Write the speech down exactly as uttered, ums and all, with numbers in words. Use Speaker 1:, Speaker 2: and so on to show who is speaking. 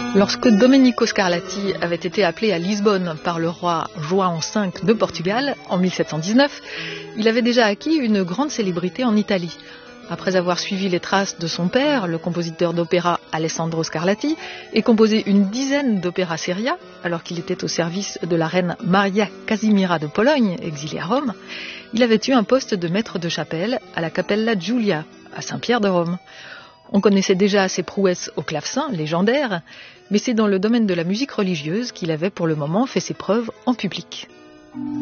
Speaker 1: Lorsque Domenico Scarlatti avait été appelé à Lisbonne par le roi João cinq de Portugal en mille sept cent dix-neuf, il avait déjà acquis une grande célébrité en Italie. Après avoir suivi les traces de son père, le compositeur d'opéra Alessandro Scarlatti, et composé une dizaine d'opéras seria, alors qu'il était au service de la reine Maria Casimira de Pologne, exilée à Rome, il avait eu un poste de maître de chapelle à la Cappella Giulia, à Saint-Pierre de Rome. On connaissait déjà ses prouesses au clavecin, légendaires, mais c'est dans le domaine de la musique religieuse qu'il avait pour le moment fait ses preuves en public.